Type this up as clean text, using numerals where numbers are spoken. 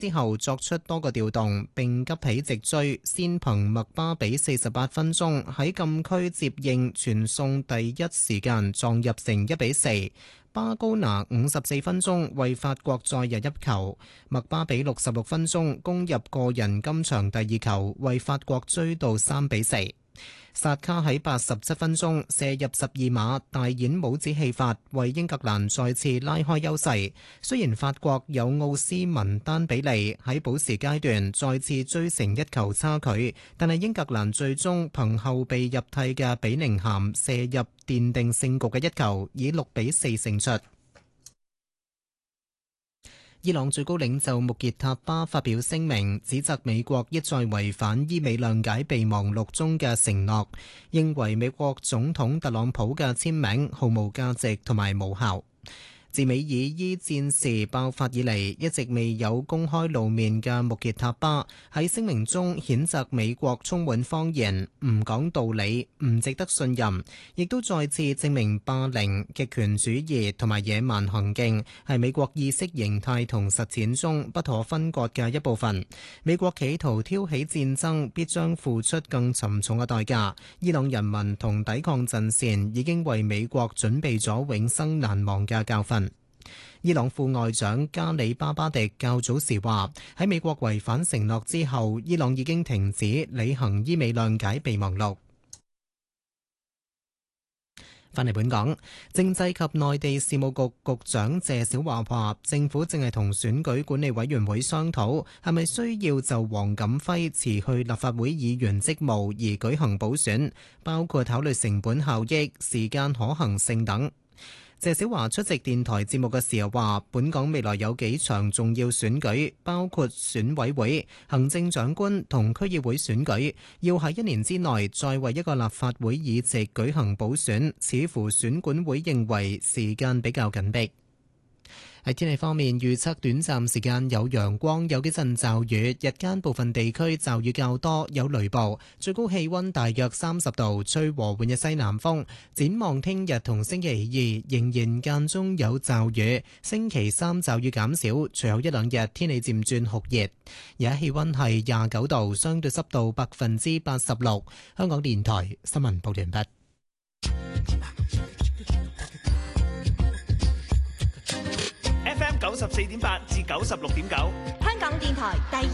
之後作出多個調動，並急起直追，先憑麥巴比48分鐘喺禁區接應傳送第一時間撞入成1-4。巴高拿54分鐘為法國再入一球，麥巴比66分鐘攻入個人今場第2球，為法國追到3-4。薩卡喺87分鐘射入12碼，大演帽子戲法，為英格蘭再次拉開優勢。雖然法國有奧斯文丹比利喺補時階段再次追成1球差距，但係英格蘭最終憑後備入替嘅比寧咸射入奠定勝局嘅1球，以6-4勝出。伊朗最高領袖穆傑塔巴發表聲明，指責美國一再違反伊美諒解備忘錄中嘅承諾，認為美國總統特朗普嘅簽名毫無價值同埋無效。自美以伊戰事爆發以嚟，一直未有公開露面嘅穆傑塔巴喺聲明中譴責美國充滿謊言、唔講道理、唔值得信任，亦都再次證明霸凌、極權主義同埋野蠻行徑係美國意識形態同實踐中不可分割嘅一部分。美國企圖挑起戰爭，必將付出更沉重嘅代價。伊朗人民同抵抗陣線已經為美國準備咗永生難忘嘅教訓。伊朗副外長加里巴巴迪較早時話，喺美國違反承諾之後，伊朗已經停止履行伊美諒解備忘錄。返嚟本港，政制及內地事務局局長謝小華話，政府正係同選舉管理委員會商討，係咪需要就黃錦輝辭去立法會議員職務而舉行補選，包括考慮成本效益、時間可行性等。謝小華出席電台節目嘅時候話，本港未來有幾場重要選舉，包括選委會、行政長官同區議會選舉，要喺1年之內再為一個立法會議席舉行補選，似乎選管會認為時間比較緊迫。喺天氣方面，預測短暫時間有陽光，有幾陣驟雨，日間部分地區驟雨較多，有雷暴，最高氣溫大約30度，吹和緩嘅西南風。展望聽日同星期2仍然間中有驟雨，星期3驟雨減少，隨後1-2日天氣漸轉酷熱。而家氣溫係29度，相對濕度86%。香港電台新聞報完畢。 FM 94.8至96.9，香港電台第